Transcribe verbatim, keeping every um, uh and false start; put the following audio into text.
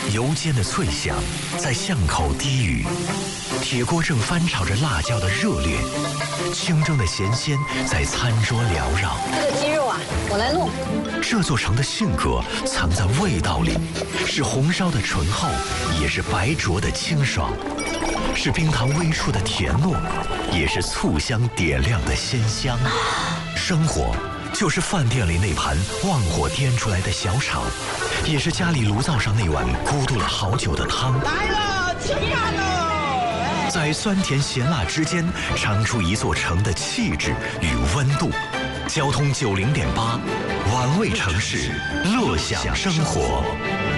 油煎的脆香在巷口低语，铁锅正翻炒着辣椒的热烈，清蒸的咸鲜在餐桌缭绕。 这个鸡肉啊，我来弄。 这座城的性格藏在味道里，是红烧的醇厚，也是白灼的清爽，是冰糖微出的甜糯，也是醋香点亮的鲜香。生活就是饭店里那盘旺火颠出来的小炒，也是家里炉灶上那碗咕嘟了好久的汤。 来了，起案了！ 在酸甜咸辣之间，尝出一座城的气质与温度。交通九零点八，玩味城市，乐享生活。